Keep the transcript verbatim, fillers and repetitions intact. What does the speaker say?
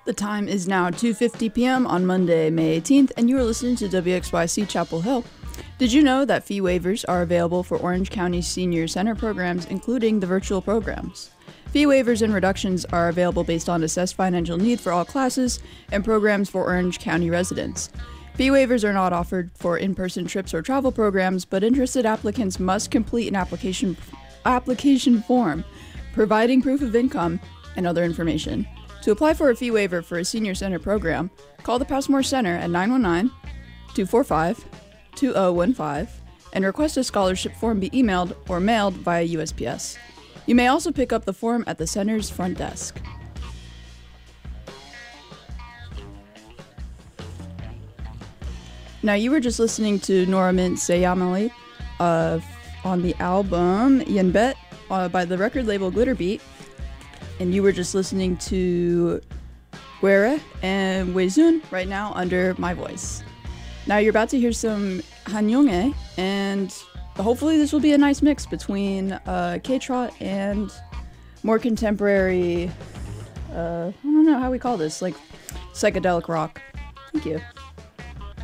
The time is now two fifty p m on Monday, May eighteenth, and you are listening to W X Y C Chapel Hill. Did you know that fee waivers are available for Orange County Senior Center programs, including the virtual programs? Fee waivers and reductions are available based on assessed financial need for all classes and programs for Orange County residents. Fee waivers are not offered for in-person trips or travel programs, but interested applicants must complete an application application form, providing proof of income and other information. To apply for a fee waiver for a senior center program, call the Passmore Center at nine one nine, two four five, two zero one five and request a scholarship form be emailed or mailed via U S P S. You may also pick up the form at the center's front desk. Now, you were just listening to Nora Mint Sayamali uh, on the album Yenbet uh, by the record label Glitterbeat. And you were just listening to Were and Weizun right now under my voice. Now you're about to hear some Hanyonge, and hopefully this will be a nice mix between uh, K-Trot and more contemporary, uh, I don't know how we call this, like psychedelic rock. Thank you.